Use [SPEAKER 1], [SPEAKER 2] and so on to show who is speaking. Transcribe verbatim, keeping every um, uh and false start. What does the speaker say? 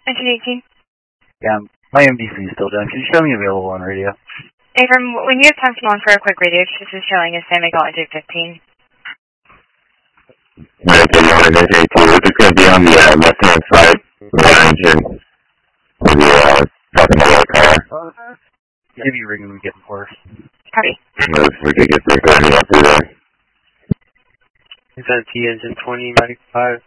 [SPEAKER 1] nineteen eighteen.
[SPEAKER 2] Yeah, my M D C is still done. Can you show me available on radio?
[SPEAKER 1] Abram, when you have time to come on for a quick radio, this is showing as San Miguel J fifteen.
[SPEAKER 3] Right, so you're on an eighteen. It's just going to be on the uh, left-hand side of the engine. When you're uh, talking about the car.
[SPEAKER 2] Uh, give you a ring when we get in course.
[SPEAKER 1] Copy.
[SPEAKER 3] That's ridiculous. They're going up there.
[SPEAKER 4] Is that T engine twenty ninety-five?